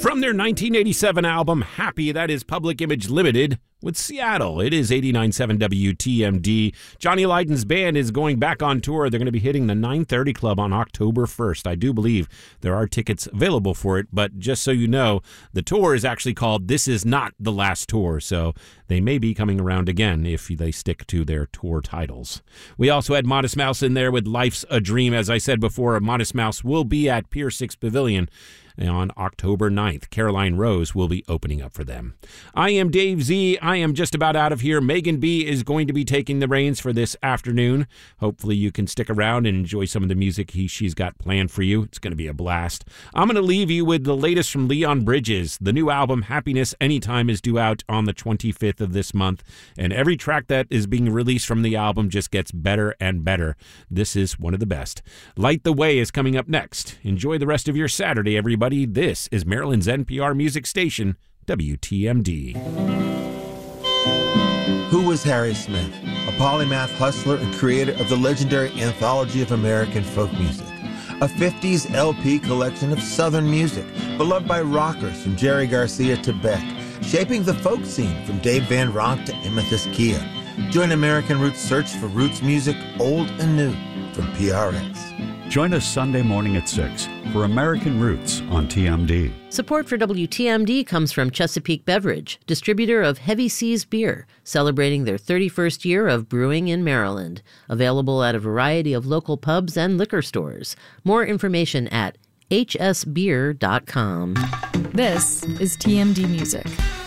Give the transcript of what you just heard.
From their 1987 album, Happy, that is Public Image Limited with Seattle. It is 89.7 WTMD. Johnny Lydon's band is going back on tour. They're going to be hitting the 930 Club on October 1st. I do believe there are tickets available for it, but just so you know, the tour is actually called This Is Not the Last Tour, so they may be coming around again if they stick to their tour titles. We also had Modest Mouse in there with Life's a Dream. As I said before, Modest Mouse will be at Pier 6 Pavilion on October 9th. Caroline Rose will be opening up for them. I am Dave Z. I am just about out of here. Megan B. is going to be taking the reins for this afternoon. Hopefully you can stick around and enjoy some of the music she's got planned for you. It's going to be a blast. I'm going to leave you with the latest from Leon Bridges. The new album, Happiness Anytime, is due out on the 25th of this month, and every track that is being released from the album just gets better and better. This is one of the best. Light the Way is coming up next. Enjoy the rest of your Saturday, everybody. This is Maryland's NPR music station, WTMD. Who was Harry Smith? A polymath hustler and creator of the legendary Anthology of American Folk Music, a 50s LP collection of Southern music, beloved by rockers from Jerry Garcia to Beck, shaping the folk scene from Dave Van Ronk to Amethyst Kia. Join American Roots' search for roots music, old and new, from PRX. Join us Sunday morning at 6 for American Roots on TMD. Support for WTMD comes from Chesapeake Beverage, distributor of Heavy Seas Beer, celebrating their 31st year of brewing in Maryland. Available at a variety of local pubs and liquor stores. More information at hsbeer.com. This is TMD Music.